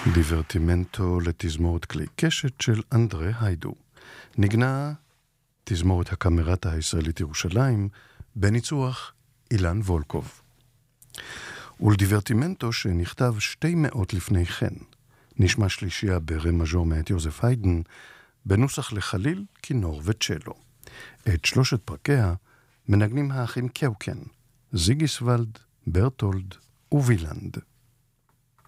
דיברטימנטו לתזמורת כלי קשת של אנדרי היידו. נגנה תזמורת הקאמרטה הישראלית ירושלים בניצוח אילן וולקוב. ולדיברטימנטו שנכתב 200 לפני כן, נשמע שלישייה ברה מז'ור מאת יוזף היידן, בנוסח לחליל, כינור וצ'לו. את 3 פרקיה מנגנים האחים קאוקן, זיגיסוולד, ברטולד ווילנד.